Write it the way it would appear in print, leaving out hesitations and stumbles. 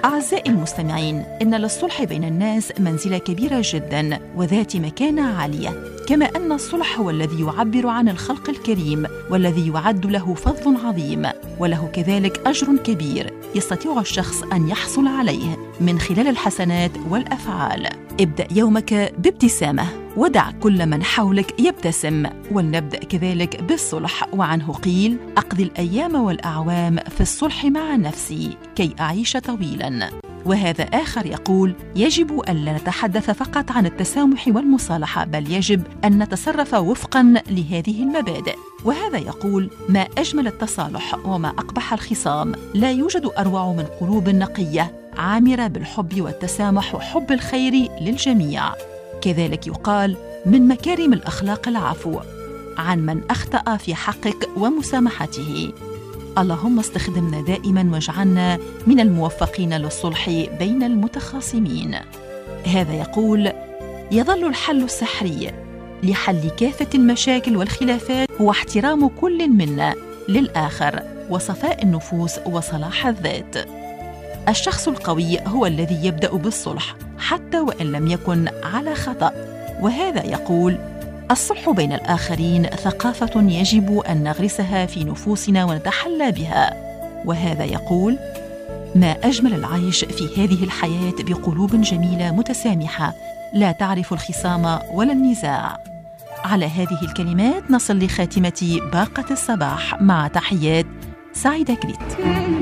أعزائي المستمعين، إن للصلح بين الناس منزلة كبيرة جداً وذات مكانة عالية، كما أن الصلح هو الذي يعبر عن الخلق الكريم والذي يعد له فضل عظيم، وله كذلك أجر كبير يستطيع الشخص أن يحصل عليه من خلال الحسنات والأفعال. ابدأ يومك بابتسامة ودع كل من حولك يبتسم، ولنبدأ كذلك بالصلح. وعنه قيل: أقضي الأيام والأعوام في الصلح مع نفسي كي أعيش طويلاً. وهذا آخر يقول: يجب أن لا نتحدث فقط عن التسامح والمصالحة، بل يجب أن نتصرف وفقاً لهذه المبادئ. وهذا يقول: ما أجمل التصالح وما أقبح الخصام، لا يوجد أروع من قلوب نقية عامرة بالحب والتسامح وحب الخير للجميع. كذلك يقال: من مكارم الأخلاق العفو عن من أخطأ في حقك ومسامحته. اللهم استخدمنا دائما واجعلنا من الموفقين للصلح بين المتخاصمين. هذا يقول: يظل الحل السحري لحل كافة المشاكل والخلافات هو احترام كل منا للآخر وصفاء النفوس وصلاح الذات. الشخص القوي هو الذي يبدأ بالصلح حتى وإن لم يكن على خطأ. وهذا يقول: الصلح بين الآخرين ثقافة يجب أن نغرسها في نفوسنا ونتحلى بها. وهذا يقول: ما أجمل العيش في هذه الحياة بقلوب جميلة متسامحة لا تعرف الخصام ولا النزاع. على هذه الكلمات نصل لخاتمة باقة الصباح، مع تحيات سعيدة كريت.